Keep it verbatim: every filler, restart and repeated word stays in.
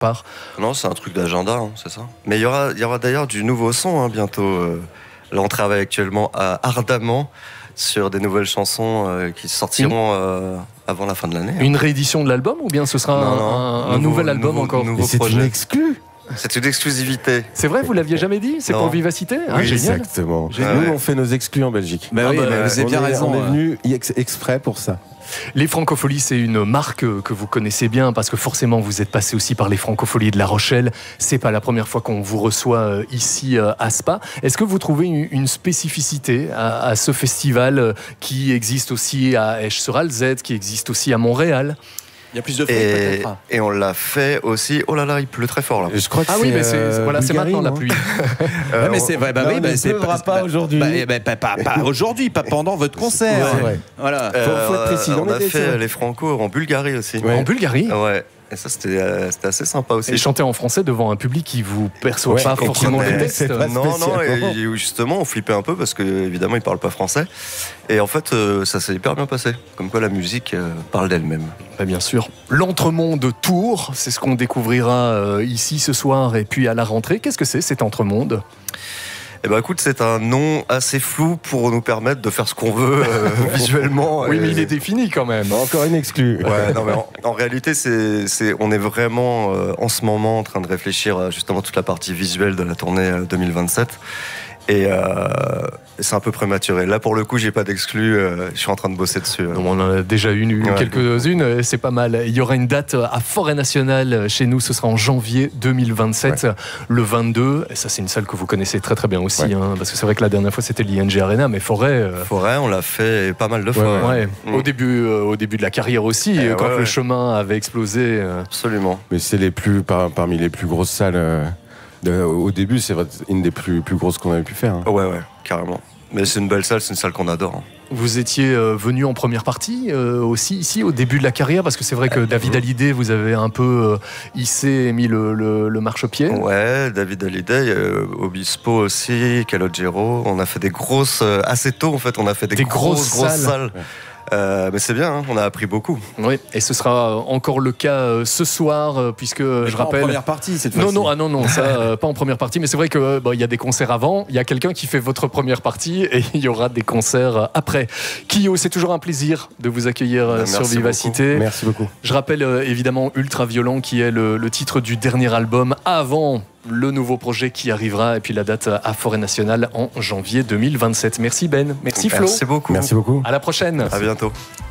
part. Non, c'est un truc d'agenda, hein, c'est ça. Mais il y aura, il y aura d'ailleurs du nouveau son hein, bientôt. Euh, là, on travaille actuellement à, ardemment sur des nouvelles chansons euh, qui sortiront euh, avant la fin de l'année. Une réédition de l'album ou bien ce sera non, un, non, un, un nouveau, nouvel album nouveau, encore nouveau c'est projet. une exclue. C'est une exclusivité. C'est vrai, vous l'aviez jamais dit? C'est Non. pour Vivacité ah, Oui, génial. Exactement. Génial. Nous, on fait nos exclus en Belgique. Bah Ah oui, bah, mais vous avez on bien est, raison. On est euh. venu ex- exprès pour ça. Les Francopholies, c'est une marque que vous connaissez bien parce que forcément vous êtes passé aussi par les Francopholies de La Rochelle. C'est pas la première fois qu'on vous reçoit ici à Spa. Est-ce que vous trouvez une spécificité à, à ce festival qui existe aussi à Esch-sur-Alzette, qui existe aussi à Montréal? Il y a plus de fruits Et, peut-être. et on l'a fait aussi. Oh là là, il pleut très fort là. Je crois que Ah oui, c'est, mais c'est, euh, voilà, c'est Bulgarie, maintenant la non pluie. Euh, Ouais, mais c'est vrai, bah non, oui, il bah ne c'est pleuvra pas bah, aujourd'hui. Bah, bah, pas, pas, pas aujourd'hui, pas pendant votre concert. C'est vrai. Voilà. euh, faut- faut être précis, on on a était fait sûr. les Franco en Bulgarie aussi. Ouais. En Bulgarie. Ouais. Et ça, c'était, euh, c'était assez sympa aussi. Et chanter en français devant un public qui vous perçoit Ouais, pas qui forcément le comprenait. texte. C'est pas Non, non, spécialement. et justement, on flippait un peu parce que évidemment, ils parlent pas français. Et en fait, euh, ça s'est hyper bien passé. Comme quoi, la musique euh, parle d'elle-même. Bah, bien sûr. L'Entremonde Tour, c'est ce qu'on découvrira euh, ici ce soir et puis à la rentrée. Qu'est-ce que c'est cet Entremonde? Eh ben, écoute, c'est un nom assez flou pour nous permettre de faire ce qu'on veut euh, visuellement. Oui, Et- mais il est défini quand même. Encore une exclue. Ouais, non, mais en, en réalité, c'est, c'est, on est vraiment euh, en ce moment en train de réfléchir à justement toute la partie visuelle de la tournée euh, deux mille vingt-sept. Et euh, c'est un peu prématuré. Là, pour le coup, j'ai pas d'exclus. Euh, je suis en train de bosser dessus. euh. Non, on en a déjà une, une Ouais. quelques-unes, c'est pas mal. Il y aura une date à Forêt Nationale chez nous, ce sera en janvier deux mille vingt-sept, ouais. Le vingt-deux. Et ça, c'est une salle que vous connaissez très très bien aussi, ouais. hein, parce que c'est vrai que la dernière fois c'était l'I N G Arena, mais Forêt. Euh... Forêt, on l'a fait pas mal de fois. Ouais, ouais. Mmh. Au début, euh, au début de la carrière aussi, eh quand ouais, le ouais. chemin avait explosé. Euh... Absolument. Mais c'est les plus, par, parmi les plus grosses salles. Euh, de, au début, c'est une des plus, plus grosses qu'on avait pu faire. Hein. Ouais, ouais, carrément. Mais c'est une belle salle, c'est une salle qu'on adore. Hein. Vous étiez euh, venu en première partie euh, aussi ici au début de la carrière, parce que c'est vrai que David Hallyday, vous avez un peu euh, hissé et mis le, le, le marchepied. Ouais, David Hallyday, euh, Obispo aussi, Calogero. On a fait des grosses, euh, assez tôt en fait, on a fait des, des grosses, grosses, grosses salles. salles. Ouais. Euh, mais c'est bien, hein, on a appris beaucoup. Oui, et ce sera encore le cas euh, ce soir, euh, puisque mais je pas rappelle. En première partie cette fois-ci. Non, non, ah non, non, ça, euh, pas en première partie. Mais c'est vrai que bon, y a des concerts avant, il y a quelqu'un qui fait votre première partie et il y aura des concerts après. Kyo, c'est toujours un plaisir de vous accueillir euh, sur Vivacité. Beaucoup. Merci beaucoup. Je rappelle euh, évidemment Ultraviolent, qui est le, le titre du dernier album avant le nouveau projet qui arrivera, et puis la date à Forêt Nationale en janvier deux mille vingt-sept. Merci Ben, merci Flo. Merci beaucoup. Merci beaucoup. À la prochaine. À bientôt.